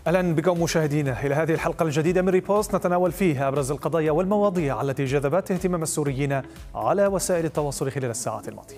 أهلا بكم مشاهدينا إلى هذه الحلقة الجديدة من ريبوست، نتناول فيها أبرز القضايا والمواضيع التي جذبت اهتمام السوريين على وسائل التواصل خلال الساعات الماضية.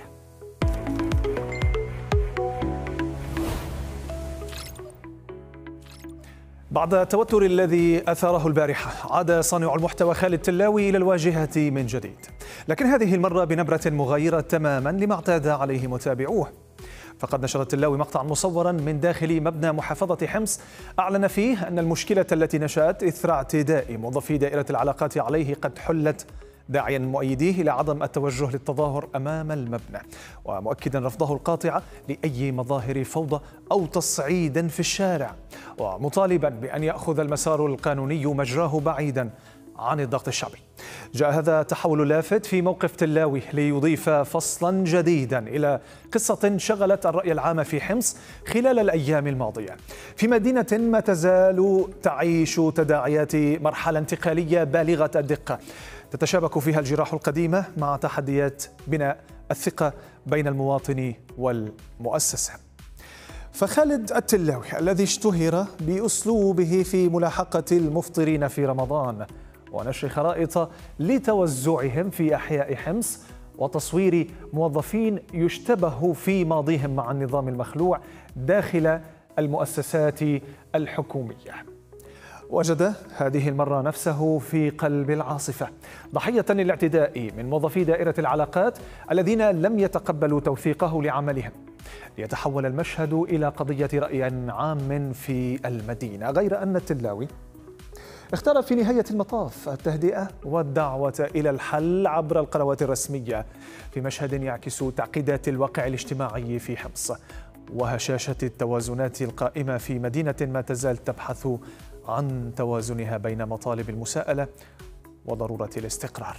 بعد التوتر الذي أثاره البارحة، عاد صانع المحتوى خالد تلاوي إلى الواجهة من جديد، لكن هذه المرة بنبرة مغايرة تماما لما اعتاد عليه متابعوه. فقد نشر التلاوي مقطعا مصورا من داخل مبنى محافظة حمص أعلن فيه أن المشكلة التي نشأت إثر اعتداء موظفي دائرة العلاقات عليه قد حلت، داعيا مؤيديه إلى عدم التوجه للتظاهر أمام المبنى، ومؤكدا رفضه القاطع لأي مظاهر فوضى أو تصعيد في الشارع، ومطالبا بأن يأخذ المسار القانوني مجراه بعيدا عن الضغط الشعبي. جاء هذا تحول لافت في موقف تلاوي ليضيف فصلا جديدا إلى قصة شغلت الرأي العام في حمص خلال الأيام الماضية، في مدينة ما تزال تعيش تداعيات مرحلة انتقالية بالغة الدقة تتشابك فيها الجراح القديمة مع تحديات بناء الثقة بين المواطن والمؤسسة. فخالد التلاوي الذي اشتهر بأسلوبه في ملاحقة المفطرين في رمضان ونشر خرائط لتوزعهم في أحياء حمص وتصوير موظفين يشتبه في ماضيهم مع النظام المخلوع داخل المؤسسات الحكومية، وجد هذه المرة نفسه في قلب العاصفة ضحية للاعتداء من موظفي دائرة العلاقات الذين لم يتقبلوا توثيقه لعملهم، ليتحول المشهد إلى قضية رأي عام في المدينة. غير أن التلاوي اختار في نهاية المطاف التهدئة والدعوة إلى الحل عبر القنوات الرسمية في مشهد يعكس تعقيدات الواقع الاجتماعي في حمص وهشاشة التوازنات القائمة في مدينة ما تزال تبحث عن توازنها بين مطالب المساءلة وضرورة الاستقرار.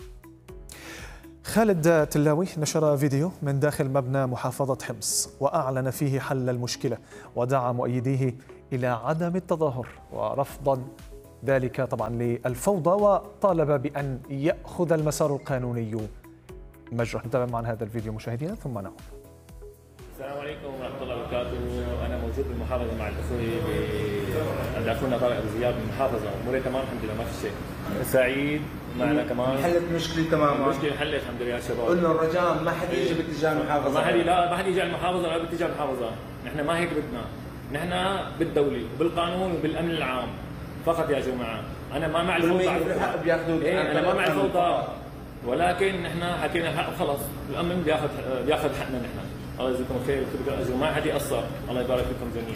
خالد تلاوي نشر فيديو من داخل مبنى محافظة حمص وأعلن فيه حل المشكلة، ودعا مؤيديه إلى عدم التظاهر ورفضا ذلك طبعا للفوضى، وطالب بأن يأخذ المسار القانوني مجراه. نتابع معنا هذا الفيديو مشاهدينا ثم نعود. السلام عليكم ورحمة الله وبركاته. أنا موجود بالمحافظة مع الأخوي أخونا طارق أبو زياد من المحافظة، أموري تمام الحمد لله ما في شيء. سعيد معنا كمان. حلت مشكلة تماما. المشكلة حلت الحمد لله يا شباب. قلنا الرجاء ما حد يجي باتجاه المحافظة. ما حد يجي على المحافظة ولا باتجاه المحافظة، نحن ما هيك بدنا. نحن بالدولة وبالقانون وبالأمن العام فقط يا جماعة. أنا ما مع الفوضى. أنا ما مع الفوضى، ولكن نحن حكينا الحق خلص، الأمن بياخذ حقنا نحن. الله يجزيكم خير ويكتب الاجر، ما حد يقصر، الله يبارك فيكم جميعا.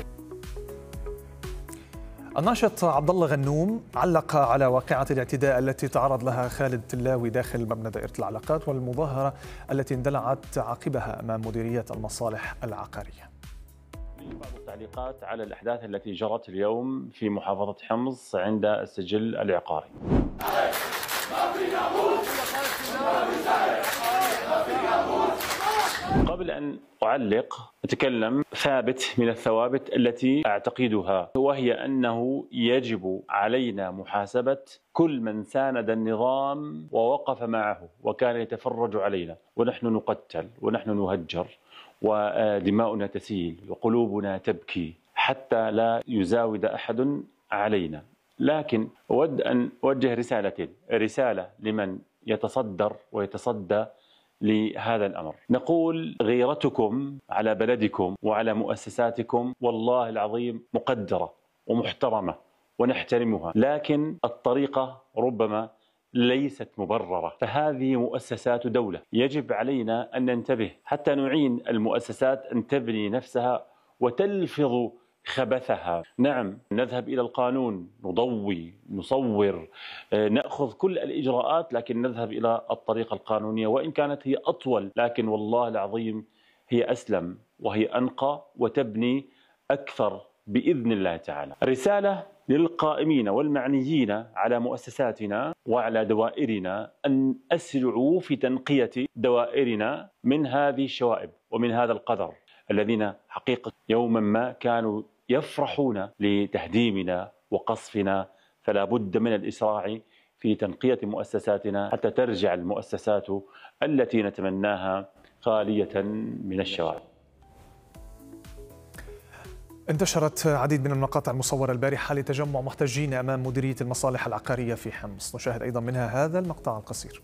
الناشط عبد الله غنوم علق على واقعة الاعتداء التي تعرض لها خالد تلاوي داخل مبنى دائرة العلاقات والمظاهرة التي اندلعت عقبها أمام مديرية المصالح العقارية. بعض التعليقات على الأحداث التي جرت اليوم في محافظة حمص عند السجل العقاري. قبل أن أعلق أتكلم ثابت من الثوابت التي أعتقدها، وهي أنه يجب علينا محاسبة كل من ساند النظام ووقف معه وكان يتفرج علينا ونحن نقتل ونحن نهجر ودماؤنا تسيل وقلوبنا تبكي حتى لا يزاود أحد علينا. لكن أود أن أوجه رسالة لمن يتصدر ويتصدى لهذا الأمر. نقول غيرتكم على بلدكم وعلى مؤسساتكم والله العظيم مقدرة ومحترمة ونحترمها، لكن الطريقة ربما ليست مبررة. فهذه مؤسسات دولة، يجب علينا أن ننتبه حتى نعين المؤسسات أن تبني نفسها وتلفظ خبثها. نعم نذهب إلى القانون، نضوي، نصور، نأخذ كل الإجراءات، لكن نذهب إلى الطريقة القانونية وإن كانت هي أطول، لكن والله العظيم هي أسلم وهي أنقى وتبني أكثر بإذن الله تعالى. رسالة للقائمين والمعنيين على مؤسساتنا وعلى دوائرنا أن أسرعوا في تنقية دوائرنا من هذه الشوائب ومن هذا القدر الذين حقيقة يوما ما كانوا يفرحون لتهديمنا وقصفنا، فلا بد من الإسراع في تنقية مؤسساتنا حتى ترجع المؤسسات التي نتمناها خالية من الشوائب. انتشرت عديد من المقاطع المصورة البارحة لتجمع محتجين أمام مديرية المصالح العقارية في حمص. نشاهد أيضا منها هذا المقطع القصير.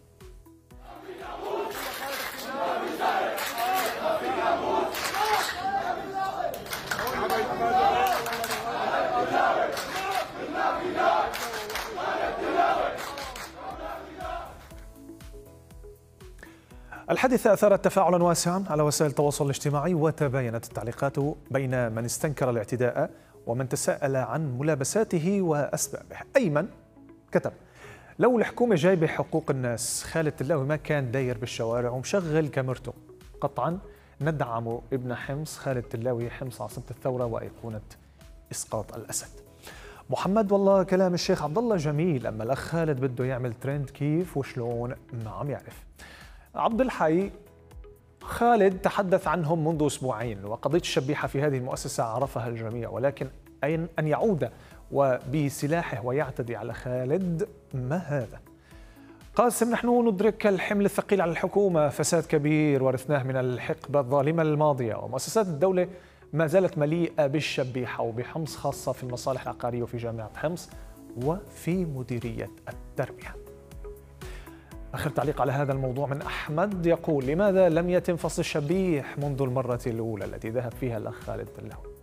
الحادثة أثارت تفاعلا واسعا على وسائل التواصل الاجتماعي، وتباينت التعليقات بين من استنكر الاعتداء ومن تساءل عن ملابساته وأسبابه. أيمن كتب: لو الحكومة جايبة حقوق الناس، خالد تلاوي ما كان داير بالشوارع ومشغل كاميرته. قطعا ندعم ابن حمص خالد تلاوي، حمص عاصمة الثورة وأيقونة إسقاط الأسد. محمد: والله كلام الشيخ عبد الله جميل، أما الأخ خالد بده يعمل ترند كيف وشلون ما عم يعرف. عبد الحي: خالد تحدث عنهم منذ أسبوعين، وقضية الشبيحة في هذه المؤسسة عرفها الجميع، ولكن أن يعود وبسلاحه ويعتدي على خالد، ما هذا؟ قاسم: نحن ندرك الحمل الثقيل على الحكومة، فساد كبير ورثناه من الحقبة الظالمة الماضية، ومؤسسات الدولة ما زالت مليئة بالشبيحة، وبحمص خاصة في المصالح العقارية وفي جامعة حمص وفي مديرية التربية. آخر تعليق على هذا الموضوع من أحمد يقول: لماذا لم يتم فصل الشبيح منذ المرة الأولى التي ذهب فيها الأخ خالد تلاوي؟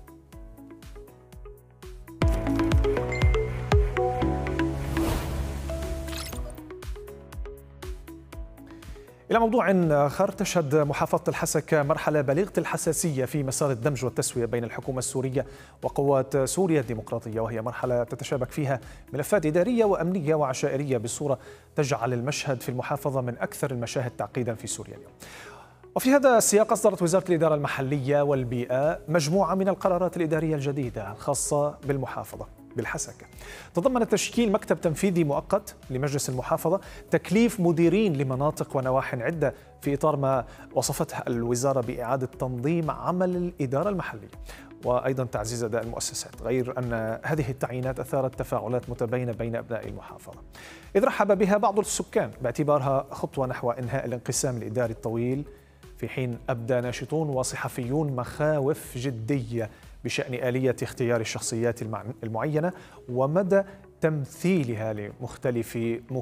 إلى موضوع آخر، تشهد محافظة الحسكة مرحلة بليغة الحساسية في مسار الدمج والتسوية بين الحكومة السورية وقوات سوريا الديمقراطية، وهي مرحلة تتشابك فيها ملفات إدارية وأمنية وعشائرية بصورة تجعل المشهد في المحافظة من أكثر المشاهد تعقيدا في سوريا اليوم. وفي هذا السياق أصدرت وزارة الإدارة المحلية والبيئة مجموعة من القرارات الإدارية الجديدة الخاصة بالمحافظة بالحسكة، تضمنت تشكيل مكتب تنفيذي مؤقت لمجلس المحافظة، تكليف مديرين لمناطق ونواح عدة في إطار ما وصفتها الوزارة بإعادة تنظيم عمل الإدارة المحلية، وأيضا تعزيز أداء المؤسسات، غير أن هذه التعيينات أثارت تفاعلات متباينة بين أبناء المحافظة، إذ رحب بها بعض السكان باعتبارها خطوة نحو إنهاء الانقسام الإداري الطويل، في حين أبدى ناشطون وصحفيون مخاوف جدية بشأن آلية اختيار الشخصيات المعينة ومدى تمثيلها لمختلف